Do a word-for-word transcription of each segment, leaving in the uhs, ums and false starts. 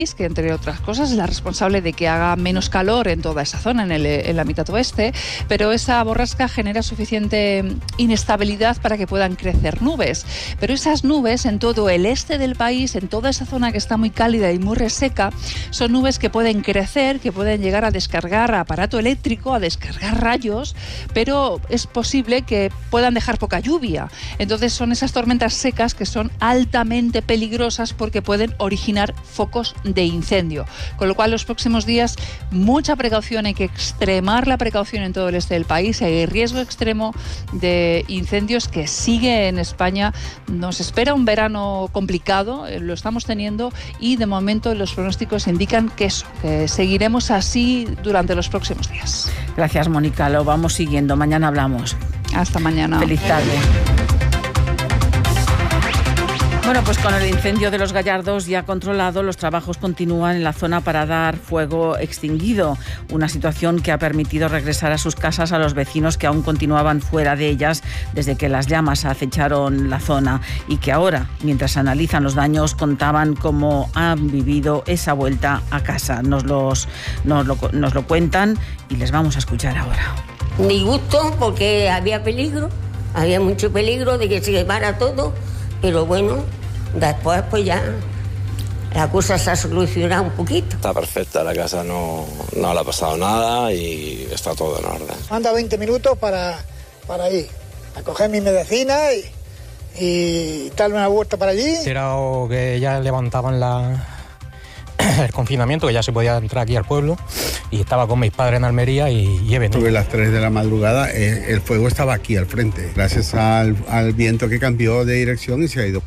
que entre otras cosas es la responsable de que haga menos calor en toda esa zona, en, el, en la mitad oeste, pero esa borrasca genera suficiente inestabilidad para que puedan crecer nubes. Pero esas nubes en todo el este del país, en toda esa zona que está muy cálida y muy reseca, son nubes que pueden crecer, que pueden llegar a descargar aparato eléctrico, a descargar rayos, pero es posible que puedan dejar poca lluvia. Entonces son esas tormentas secas que son altamente peligrosas porque pueden originar focos de incendio. Con lo cual, los próximos días, mucha precaución, hay que extremar la precaución en todo el este del país. Hay riesgo extremo de incendios que sigue en España. Nos espera un verano complicado, lo estamos teniendo, y de momento los pronósticos indican que eso, que seguiremos así durante los próximos días. Gracias, Mónica. Lo vamos siguiendo. Mañana hablamos. Hasta mañana. Feliz tarde. Bueno, pues con el incendio de Los Gallardos ya controlado, los trabajos continúan en la zona para dar fuego extinguido, una situación que ha permitido regresar a sus casas a los vecinos que aún continuaban fuera de ellas desde que las llamas acecharon la zona y que ahora, mientras analizan los daños, contaban cómo han vivido esa vuelta a casa. Nos, los, nos, lo, nos lo cuentan y les vamos a escuchar ahora. Ni gusto, porque había peligro, había mucho peligro de que se quemara todo. Pero bueno, después pues ya la cosa se ha solucionado un poquito. Está perfecta la casa, no, no le ha pasado nada y está todo en orden. Anda veinte minutos para, para ir a coger mi medicina y, y darme una vuelta para allí. Era que ya levantaban la, el confinamiento, que ya se podía entrar aquí al pueblo, y estaba con mis padres en Almería y, y he venido. Sobre las tres de la madrugada, eh, el fuego estaba aquí al frente, gracias al, al viento que cambió de dirección y se ha ido.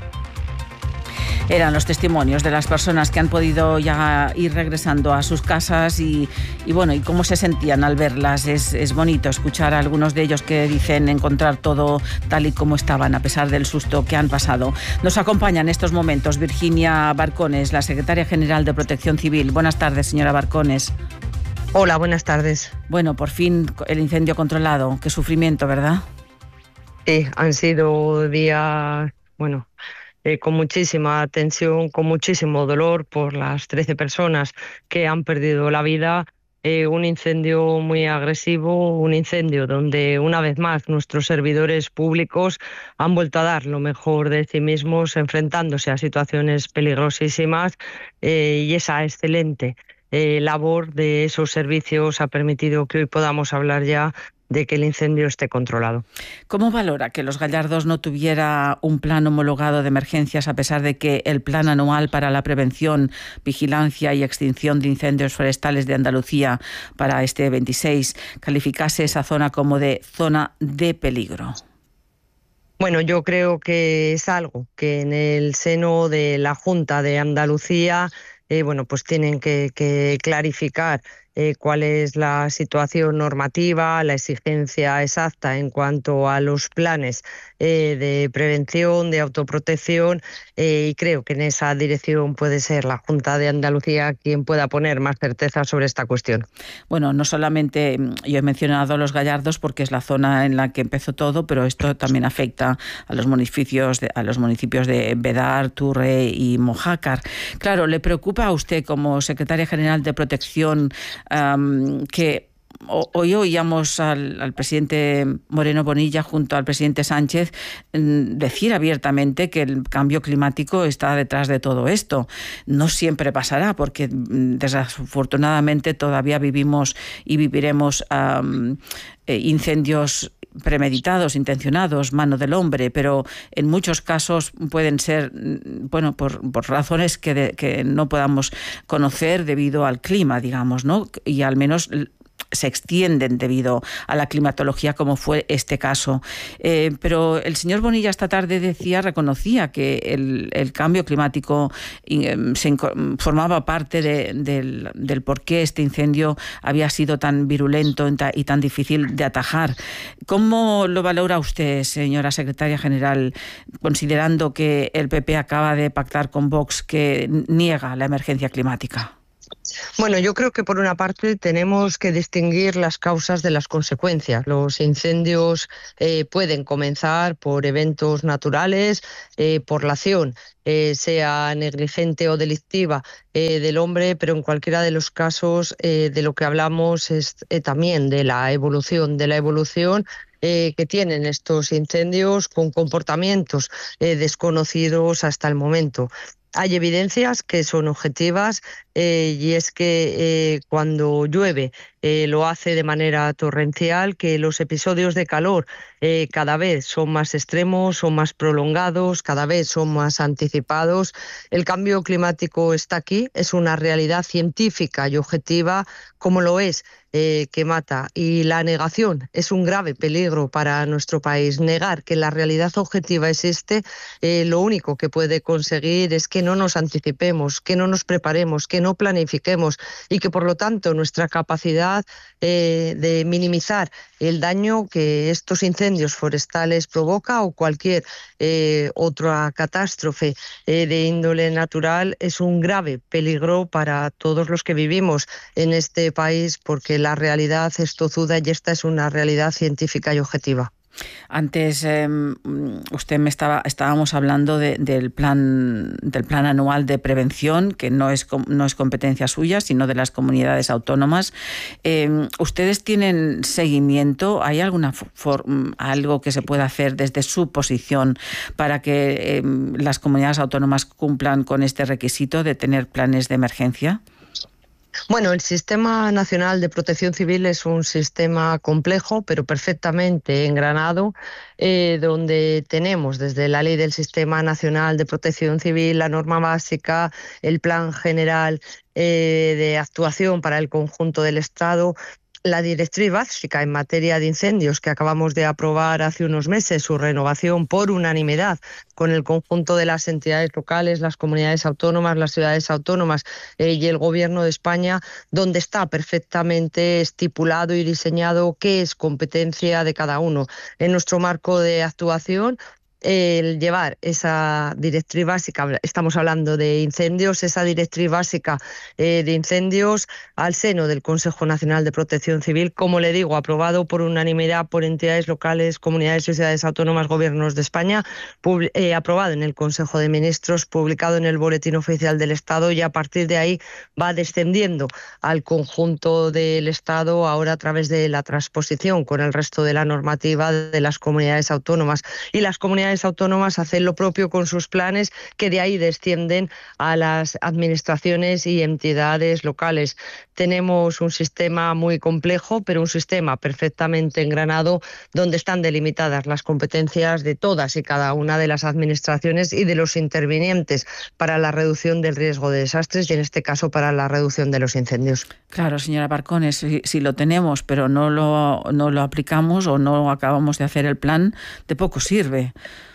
Eran los testimonios de las personas que han podido ya ir regresando a sus casas y, y bueno, y cómo se sentían al verlas. Es, es bonito escuchar a algunos de ellos que dicen encontrar todo tal y como estaban, a pesar del susto que han pasado. Nos acompaña en estos momentos Virginia Barcones, la secretaria general de Protección Civil. Buenas tardes, señora Barcones. Hola, buenas tardes. Bueno, por fin el incendio controlado. Qué sufrimiento, ¿verdad? Sí, han sido días, bueno... Eh, con muchísima tensión, con muchísimo dolor por las trece personas que han perdido la vida. Eh, un incendio muy agresivo, un incendio donde una vez más nuestros servidores públicos han vuelto a dar lo mejor de sí mismos, enfrentándose a situaciones peligrosísimas, eh, y esa excelente eh, labor de esos servicios ha permitido que hoy podamos hablar ya de que el incendio esté controlado. ¿Cómo valora que Los Gallardos no tuviera un plan homologado de emergencias a pesar de que el Plan Anual para la Prevención, Vigilancia y Extinción de Incendios Forestales de Andalucía para este veintiséis calificase esa zona como de zona de peligro? Bueno, yo creo que es algo que en el seno de la Junta de Andalucía eh, bueno, pues tienen que, que clarificar Eh, cuál es la situación normativa, la exigencia exacta en cuanto a los planes eh, de prevención, de autoprotección, eh, y creo que en esa dirección puede ser la Junta de Andalucía quien pueda poner más certeza sobre esta cuestión. Bueno, no solamente yo he mencionado Los Gallardos porque es la zona en la que empezó todo, pero esto también afecta a los municipios de, a los municipios de Bedar, Turre y Mojácar. Claro, ¿le preocupa a usted como secretaria general de Protección Um, que hoy oíamos al, al presidente Moreno Bonilla junto al presidente Sánchez um, decir abiertamente que el cambio climático está detrás de todo esto? No siempre pasará porque desafortunadamente todavía vivimos y viviremos um, eh, incendios premeditados, intencionados, mano del hombre, pero en muchos casos pueden ser, bueno, por, por razones que, de, que no podamos conocer debido al clima, digamos, ¿no? Y al menos se extienden debido a la climatología, como fue este caso. Eh, pero el señor Bonilla esta tarde decía, reconocía que el, el cambio climático eh, se formaba parte de, del, del por qué este incendio había sido tan virulento y tan difícil de atajar. ¿Cómo lo valora usted, señora secretaria general, considerando que el P P acaba de pactar con Vox que niega la emergencia climática? Bueno, yo creo que por una parte tenemos que distinguir las causas de las consecuencias. Los incendios eh, pueden comenzar por eventos naturales, eh, por la acción, eh, sea negligente o delictiva eh, del hombre, pero en cualquiera de los casos eh, de lo que hablamos es eh, también de la evolución, de la evolución Eh, que tienen estos incendios con comportamientos eh, desconocidos hasta el momento. Hay evidencias que son objetivas eh, y es que eh, cuando llueve eh, lo hace de manera torrencial, que los episodios de calor eh, cada vez son más extremos, son más prolongados, cada vez son más anticipados. El cambio climático está aquí, es una realidad científica y objetiva como lo es eh, que mata, y la negación es un grave peligro para nuestro país. Negar que la realidad objetiva existe, eh, lo único que puede conseguir es que no nos anticipemos, que no nos preparemos, que no planifiquemos y que por lo tanto nuestra capacidad eh, de minimizar el daño que estos incendios forestales provoca o cualquier eh, otra catástrofe eh, de índole natural es un grave peligro para todos los que vivimos en este país, porque la realidad es tozuda y esta es una realidad científica y objetiva. Antes eh, usted me estaba estábamos hablando de, del plan del plan anual de prevención, que no es no es competencia suya, sino de las comunidades autónomas. Eh, ¿Ustedes tienen seguimiento? ¿Hay alguna for, algo que se pueda hacer desde su posición para que eh, las comunidades autónomas cumplan con este requisito de tener planes de emergencia? Bueno, el Sistema Nacional de Protección Civil es un sistema complejo, pero perfectamente engranado, eh, donde tenemos desde la Ley del Sistema Nacional de Protección Civil, la norma básica, el Plan General eh, de Actuación para el conjunto del Estado, la directriz básica en materia de incendios que acabamos de aprobar hace unos meses, su renovación por unanimidad con el conjunto de las entidades locales, las comunidades autónomas, las ciudades autónomas eh, y el Gobierno de España, donde está perfectamente estipulado y diseñado qué es competencia de cada uno. En nuestro marco de actuación, el llevar esa directriz básica, estamos hablando de incendios, esa directriz básica eh, de incendios al seno del Consejo Nacional de Protección Civil, como le digo, aprobado por unanimidad por entidades locales, comunidades y ciudades autónomas, gobiernos de España, eh, aprobado en el Consejo de Ministros, publicado en el Boletín Oficial del Estado, y a partir de ahí va descendiendo al conjunto del Estado, ahora a través de la transposición con el resto de la normativa de las comunidades autónomas. Y las comunidades autónomas hacen lo propio con sus planes, que de ahí descienden a las administraciones y entidades locales. Tenemos un sistema muy complejo, pero un sistema perfectamente engranado, donde están delimitadas las competencias de todas y cada una de las administraciones y de los intervinientes para la reducción del riesgo de desastres y en este caso para la reducción de los incendios. Claro, señora Barcones, si, si lo tenemos pero no lo, no lo aplicamos o no acabamos de hacer el plan, de poco sirve.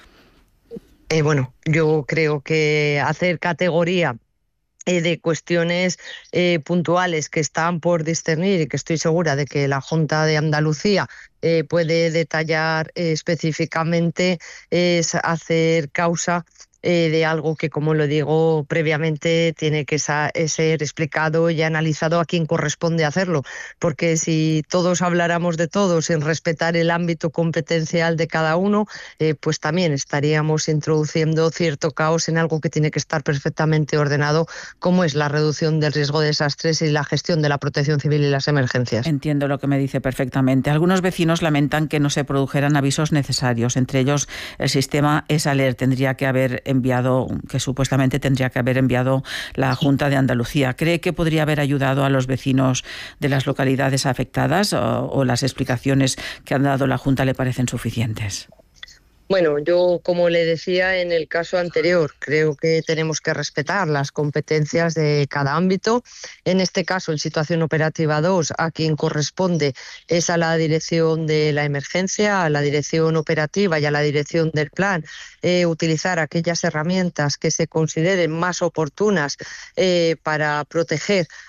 Eh, bueno, yo creo que hacer categoría eh, de cuestiones eh, puntuales que están por discernir y que estoy segura de que la Junta de Andalucía eh, puede detallar eh, específicamente es hacer causa Eh, de algo que, como lo digo previamente, tiene que sa- ser explicado y analizado a quien corresponde hacerlo, porque si todos habláramos de todo sin respetar el ámbito competencial de cada uno, eh, pues también estaríamos introduciendo cierto caos en algo que tiene que estar perfectamente ordenado, como es la reducción del riesgo de desastres y la gestión de la protección civil y las emergencias. Entiendo lo que me dice perfectamente. Algunos vecinos lamentan que no se produjeran avisos necesarios, entre ellos el sistema EsAlert tendría que haber enviado, que supuestamente tendría que haber enviado la Junta de Andalucía. ¿Cree que podría haber ayudado a los vecinos de las localidades afectadas o, o las explicaciones que han dado la Junta le parecen suficientes? Bueno, yo, como le decía en el caso anterior, creo que tenemos que respetar las competencias de cada ámbito. En este caso, en situación operativa dos, a quien corresponde es a la dirección de la emergencia, a la dirección operativa y a la dirección del plan, eh, utilizar aquellas herramientas que se consideren más oportunas eh, para proteger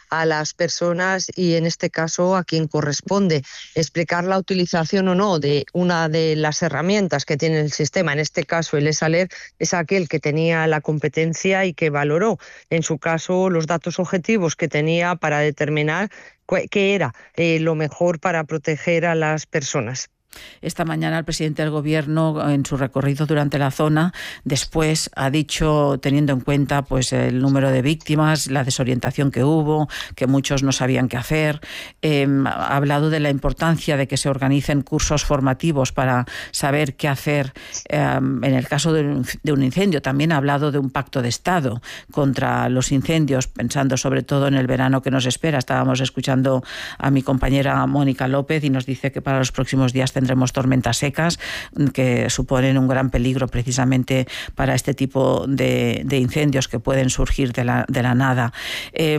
a las personas y en este caso a quien corresponde explicar la utilización o no de una de las herramientas que tiene el sistema. En este caso el ESALER es aquel que tenía la competencia y que valoró en su caso los datos objetivos que tenía para determinar qué era eh, lo mejor para proteger a las personas. Esta mañana el presidente del Gobierno, en su recorrido durante la zona, después ha dicho, teniendo en cuenta pues el número de víctimas, la desorientación que hubo, que muchos no sabían qué hacer, eh, ha hablado de la importancia de que se organicen cursos formativos para saber qué hacer eh, en el caso de un, de un incendio. También ha hablado de un pacto de Estado contra los incendios, pensando sobre todo en el verano que nos espera. Estábamos escuchando a mi compañera Mónica López y nos dice que para los próximos días tendremos tormentas secas que suponen un gran peligro precisamente para este tipo de, de incendios que pueden surgir de la, de la nada. Eh,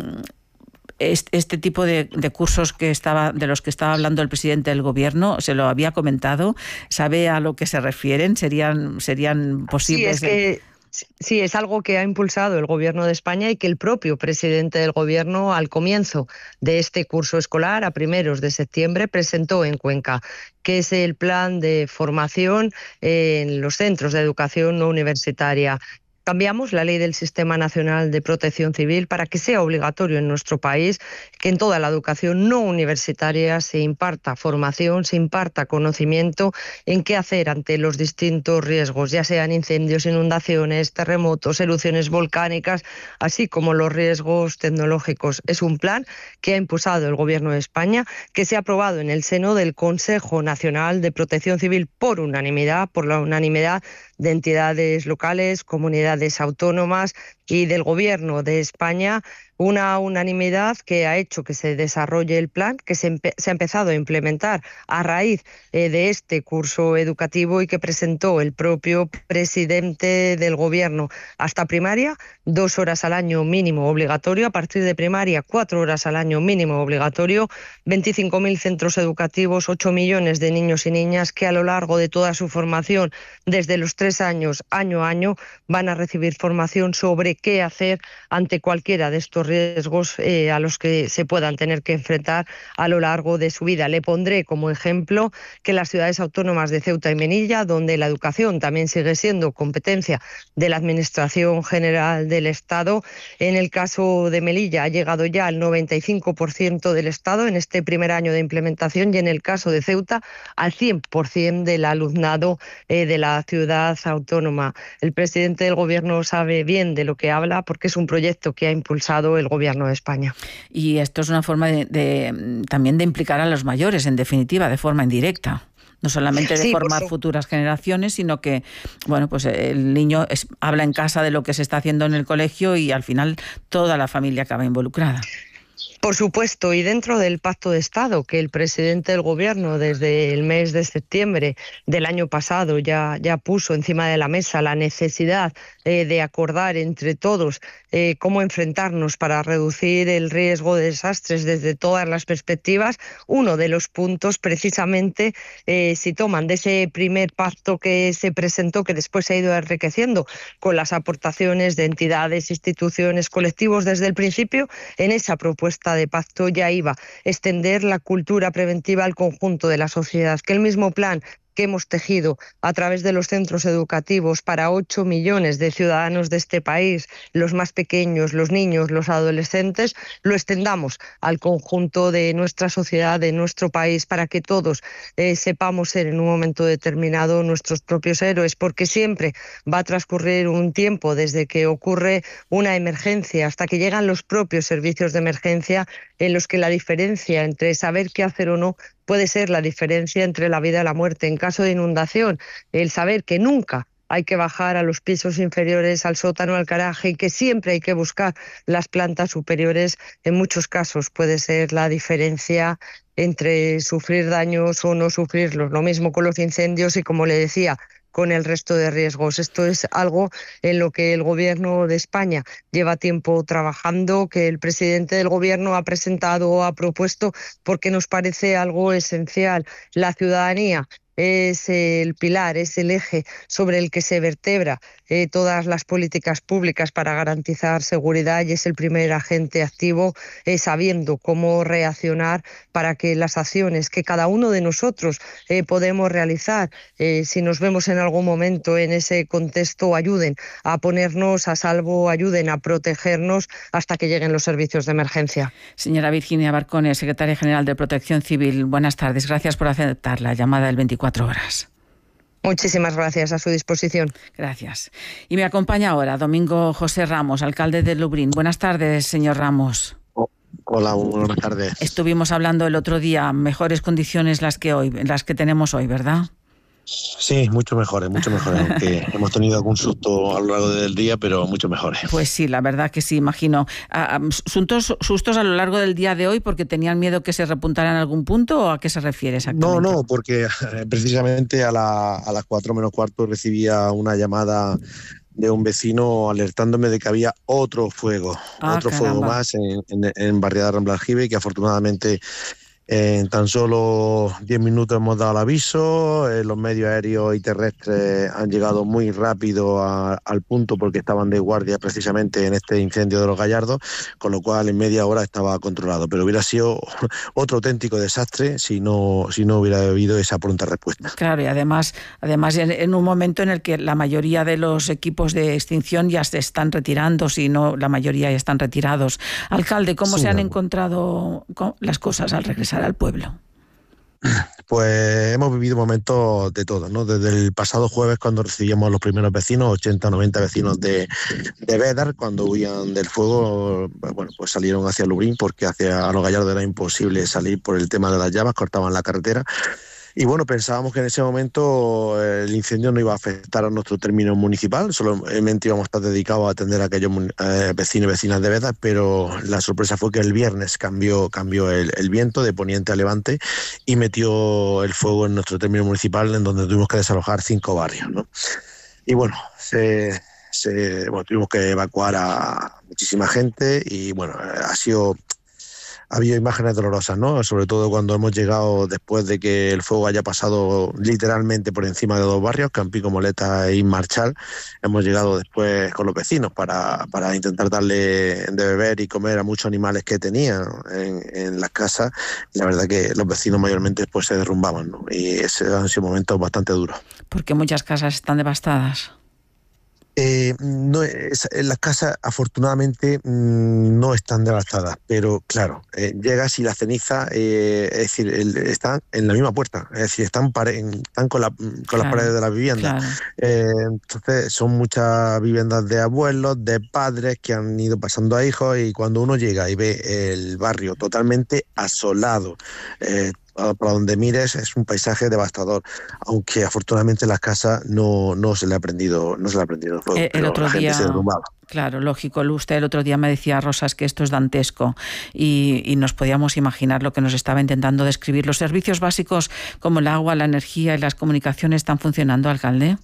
Este, este tipo de, de cursos que estaba, de los que estaba hablando el presidente del Gobierno, ¿se lo había comentado? ¿Sabe a lo que se refieren? ¿Serían, serían posibles? Sí, es que... Sí, es algo que ha impulsado el Gobierno de España y que el propio presidente del Gobierno, al comienzo de este curso escolar, a primeros de septiembre, presentó en Cuenca, que es el plan de formación en los centros de educación no universitaria. Cambiamos la ley del Sistema Nacional de Protección Civil para que sea obligatorio en nuestro país que en toda la educación no universitaria se imparta formación, se imparta conocimiento en qué hacer ante los distintos riesgos, ya sean incendios, inundaciones, terremotos, erupciones volcánicas, así como los riesgos tecnológicos. Es un plan que ha impulsado el Gobierno de España, que se ha aprobado en el seno del Consejo Nacional de Protección Civil por unanimidad, por la unanimidad de entidades locales, comunidades autónomas y del Gobierno de España, una unanimidad que ha hecho que se desarrolle el plan, que se, se ha empezado a implementar a raíz eh, de este curso educativo y que presentó el propio presidente del Gobierno. Hasta primaria, dos horas al año mínimo obligatorio, a partir de primaria, cuatro horas al año mínimo obligatorio, veinticinco mil centros educativos, ocho millones de niños y niñas que a lo largo de toda su formación, desde los tres años, año a año, van a recibir formación sobre qué hacer ante cualquiera de estos riesgos eh, a los que se puedan tener que enfrentar a lo largo de su vida. Le pondré como ejemplo que las ciudades autónomas de Ceuta y Melilla, donde la educación también sigue siendo competencia de la Administración General del Estado, en el caso de Melilla ha llegado ya al noventa y cinco por ciento del Estado en este primer año de implementación y en el caso de Ceuta al cien por ciento del alumnado eh, de la ciudad autónoma. El presidente del Gobierno sabe bien de lo que habla porque es un proyecto que ha impulsado el Gobierno de España. Y esto es una forma de, de también de implicar a los mayores, en definitiva, de forma indirecta. No solamente de sí, formar pues, futuras generaciones, sino que, bueno, pues el niño es, habla en casa de lo que se está haciendo en el colegio y al final toda la familia acaba involucrada. Por supuesto, y dentro del Pacto de Estado que el presidente del Gobierno desde el mes de septiembre del año pasado ya, ya puso encima de la mesa la necesidad eh, de acordar entre todos eh, cómo enfrentarnos para reducir el riesgo de desastres desde todas las perspectivas. Uno de los puntos precisamente eh, si toman de ese primer pacto que se presentó, que después se ha ido enriqueciendo con las aportaciones de entidades, instituciones, colectivos desde el principio, en esa propuesta de pacto ya iba extender la cultura preventiva al conjunto de la sociedad, que el mismo plan que hemos tejido a través de los centros educativos para ocho millones de ciudadanos de este país, los más pequeños, los niños, los adolescentes, lo extendamos al conjunto de nuestra sociedad, de nuestro país, para que todos eh, sepamos ser en un momento determinado nuestros propios héroes, porque siempre va a transcurrir un tiempo desde que ocurre una emergencia hasta que llegan los propios servicios de emergencia, en los que la diferencia entre saber qué hacer o no puede ser la diferencia entre la vida y la muerte. En caso de inundación, el saber que nunca hay que bajar a los pisos inferiores, al sótano, al garaje, y que siempre hay que buscar las plantas superiores, en muchos casos puede ser la diferencia entre sufrir daños o no sufrirlos. Lo mismo con los incendios y, como le decía, con el resto de riesgos. Esto es algo en lo que el Gobierno de España lleva tiempo trabajando, que el presidente del Gobierno ha presentado o ha propuesto, porque nos parece algo esencial. La ciudadanía es el pilar, es el eje sobre el que se vertebra eh, todas las políticas públicas para garantizar seguridad y es el primer agente activo eh, sabiendo cómo reaccionar para que las acciones que cada uno de nosotros eh, podemos realizar, eh, si nos vemos en algún momento en ese contexto, ayuden a ponernos a salvo, ayuden a protegernos hasta que lleguen los servicios de emergencia. Señora Virginia Barcone, secretaria general de Protección Civil, buenas tardes. Gracias por aceptar la llamada del veinticuatro horas. Muchísimas gracias, a su disposición. Gracias. Y me acompaña ahora Domingo José Ramos, alcalde de Lublin. Buenas tardes, señor Ramos. Oh, hola, buenas tardes. Estuvimos hablando el otro día, mejores condiciones las que hoy, las que tenemos hoy, ¿verdad? Sí, mucho mejores, mucho mejores. Aunque hemos tenido algún susto a lo largo del día, pero mucho mejores. Pues sí, la verdad que sí, imagino. ¿Sustos, sustos a lo largo del día de hoy porque tenían miedo que se repuntara en algún punto o a qué se refiere exactamente? No, no, porque precisamente a, la, a las cuatro menos cuarto recibía una llamada de un vecino alertándome de que había otro fuego, ah, otro caramba. fuego más en, en, en Barriada Rambla Aljibe, que afortunadamente en tan solo diez minutos hemos dado el aviso. Eh, los medios aéreos y terrestres han llegado muy rápido a, al punto porque estaban de guardia precisamente en este incendio de Los Gallardos, con lo cual en media hora estaba controlado. Pero hubiera sido otro auténtico desastre si no, si no hubiera habido esa pronta respuesta. Claro, y además, además en, en un momento en el que la mayoría de los equipos de extinción ya se están retirando, si no la mayoría ya están retirados. Alcalde, ¿cómo sí, se han no. encontrado las cosas al regresar al pueblo? Pues hemos vivido momentos de todo, ¿no? Desde el pasado jueves, cuando recibíamos a los primeros vecinos, ochenta o noventa vecinos de, de Bédar, cuando huían del fuego, bueno, pues salieron hacia Lublin porque hacia Los Gallardos era imposible salir por el tema de las llamas, cortaban la carretera. Y bueno, pensábamos que en ese momento el incendio no iba a afectar a nuestro término municipal, solamente íbamos a estar dedicados a atender a aquellos eh, vecinos y vecinas de Bédar, pero la sorpresa fue que el viernes cambió, cambió el, el viento de poniente a levante y metió el fuego en nuestro término municipal, en donde tuvimos que desalojar cinco barrios, ¿no? Y bueno, se, se, bueno tuvimos que evacuar a muchísima gente y bueno, ha sido... Ha habido imágenes dolorosas, ¿no? Sobre todo cuando hemos llegado después de que el fuego haya pasado literalmente por encima de dos barrios, Campico, Moleta e Marchal. Hemos llegado después con los vecinos para, para intentar darle de beber y comer a muchos animales que tenían en, en las casas. La verdad que los vecinos mayormente pues, se derrumbaban, ¿no? Y esos han sido momentos bastante duros. Porque muchas casas están devastadas. Eh, no, es, las casas afortunadamente mmm, no están devastadas, pero claro, eh, llegas y la ceniza, eh, es decir, el, están en la misma puerta, es decir, están, pare, están con, la, con claro, las paredes de las viviendas. Claro. Eh, entonces son muchas viviendas de abuelos, de padres que han ido pasando a hijos y cuando uno llega y ve el barrio totalmente asolado, eh, para donde mires es un paisaje devastador, aunque afortunadamente las casas no, no se le ha prendido, no se le ha prendido el fuego, el, el otro la gente día... se derrumbaba. Claro, lógico. Usted el otro día me decía, Rosas, que esto es dantesco y, y nos podíamos imaginar lo que nos estaba intentando describir. ¿Los servicios básicos como el agua, la energía y las comunicaciones están funcionando, alcalde?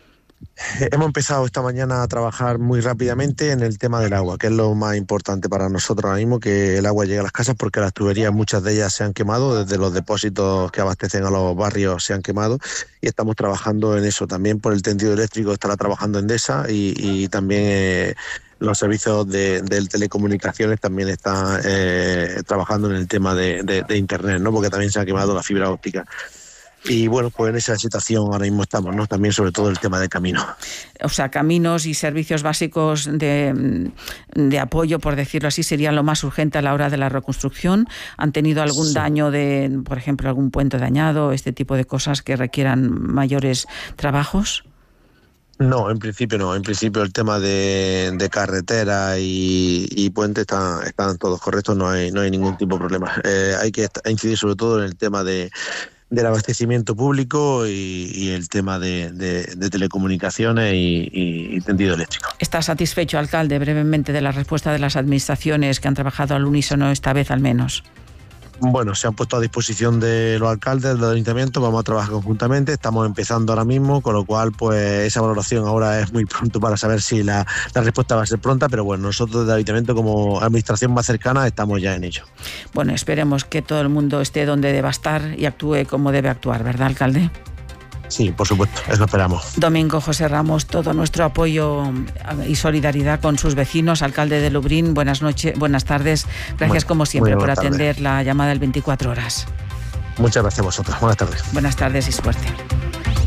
Hemos empezado esta mañana a trabajar muy rápidamente en el tema del agua, que es lo más importante para nosotros ahora mismo, que el agua llegue a las casas, porque las tuberías, muchas de ellas se han quemado, desde los depósitos que abastecen a los barrios se han quemado y estamos trabajando en eso. También por el tendido eléctrico estará trabajando Endesa y, y también eh, los servicios de, de telecomunicaciones también están eh, trabajando en el tema de, de, de internet, ¿no? Porque también se ha quemado la fibra óptica. Y bueno, pues en esa situación ahora mismo estamos, ¿no? También sobre todo el tema de caminos. O sea, caminos y servicios básicos de, de apoyo, por decirlo así, sería lo más urgente a la hora de la reconstrucción. ¿Han tenido algún sí. daño de, por ejemplo, algún puente dañado, este tipo de cosas que requieran mayores trabajos? No, en principio no. En principio el tema de, de carretera y, y puentes están, están todos correctos, no hay, no hay ningún tipo de problema. Eh, hay que incidir sobre todo en el tema de del abastecimiento público y, y el tema de, de, de telecomunicaciones y, y, y tendido eléctrico. ¿Está satisfecho, alcalde, brevemente de la respuesta de las administraciones que han trabajado al unísono esta vez al menos? Bueno, se han puesto a disposición de los alcaldes, del ayuntamiento, vamos a trabajar conjuntamente, estamos empezando ahora mismo, con lo cual pues esa valoración ahora es muy pronto para saber si la, la respuesta va a ser pronta, pero bueno, nosotros del ayuntamiento como administración más cercana estamos ya en ello. Bueno, esperemos que todo el mundo esté donde deba estar y actúe como debe actuar, ¿verdad, alcalde? Sí, por supuesto, eso esperamos. Domingo José Ramos, todo nuestro apoyo y solidaridad con sus vecinos. Alcalde de Lubrién, buenas noches, buenas tardes. Gracias bueno, como siempre por atender tarde. la llamada del veinticuatro horas. Muchas gracias a vosotros. Buenas tardes. Buenas tardes y suerte.